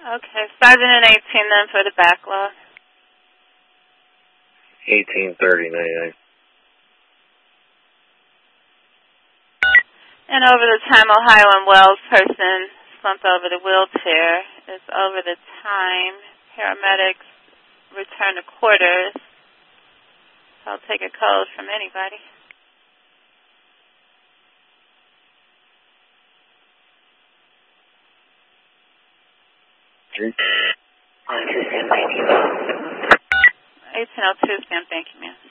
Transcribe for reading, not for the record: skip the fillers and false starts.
Okay, Sergeant and 18 then for the backlog. 1830, 99. And over the time, Ohio and Wells person slumped over the wheelchair. It's over the time. Paramedics return to quarters. So I'll take a code from anybody. Three. 1802, Sam. Thank you, ma'am.